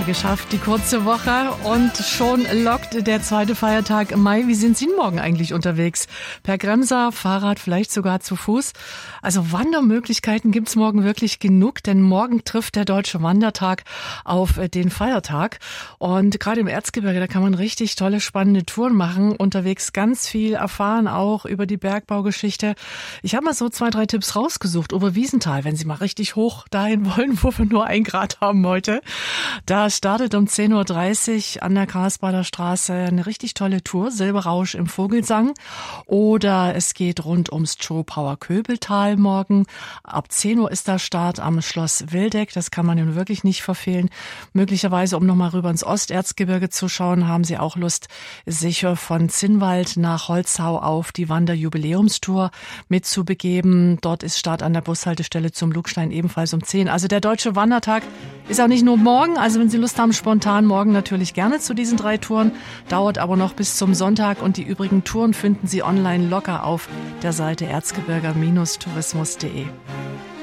geschafft, die kurze Woche, und schon lockt der zweite Feiertag im Mai. Wie sind Sie morgen eigentlich unterwegs? Per Gremser, Fahrrad, vielleicht sogar zu Fuß? Also Wandermöglichkeiten gibt's morgen wirklich genug, denn morgen trifft der Deutsche Wandertag auf den Feiertag. Und gerade im Erzgebirge, da kann man richtig tolle, spannende Touren machen, unterwegs ganz viel erfahren, auch über die Bergbaugeschichte. Ich habe mal so 2, 3 Tipps rausgesucht. Oberwiesenthal, wenn Sie mal richtig hoch dahin wollen, wo wir nur 1 Grad haben heute. Da startet um 10.30 Uhr an der Karlsbader Straße eine richtig tolle Tour, Silberrausch im Vogelsang. Oder es geht rund ums Joe Power Köbeltal morgen. Ab 10 Uhr ist der Start am Schloss Wildeck. Das kann man nun wirklich nicht verfehlen. Möglicherweise, um nochmal rüber ins Osterzgebirge zu schauen, haben Sie auch Lust, sich von Zinnwald nach Holzhau auf die Wanderjubiläumstour mitzubegeben. Dort ist Start an der Bushaltestelle zum Lugstein ebenfalls um 10. Also der Deutsche Wandertag ist auch nicht nur morgen. Also wenn Sie Lust haben, spontan morgen natürlich gerne zu diesen 3 Touren. Dauert aber noch bis zum Sonntag, und die übrigen Touren finden Sie online locker auf der Seite erzgebirger-tourismus.de.